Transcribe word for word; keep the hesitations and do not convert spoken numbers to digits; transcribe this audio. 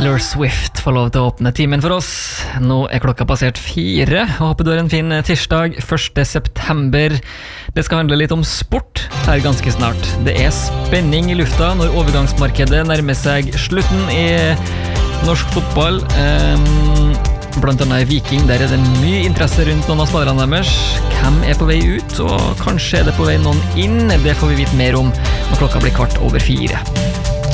Taylor Swift får lov til å åpne timen for oss. Nå er klokka passert fire, og håper du har en fin tirsdag, første september. Det skal handle litt om sport her ganske snart. Det er spenning i lufta når overgangsmarkedet nærmer seg slutten i norsk fotball. Um, blant annet i Viking, der er det mye interesse rundt noen av spillerne deres. Hvem er på vei ut, og kanskje er det på vei noen inn? Det får vi vite mer om når klokka blir kvart over fire.